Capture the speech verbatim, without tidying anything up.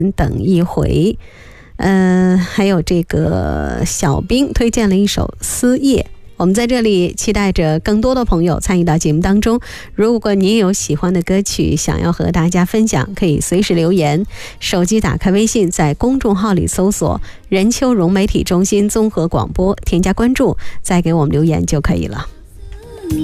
等一回。嗯、呃，还有这个小兵推荐了一首《思夜》。我们在这里期待着更多的朋友参与到节目当中。如果您有喜欢的歌曲想要和大家分享，可以随时留言，手机打开微信，在公众号里搜索任秋荣媒体中心综合广播，添加关注，再给我们留言就可以了。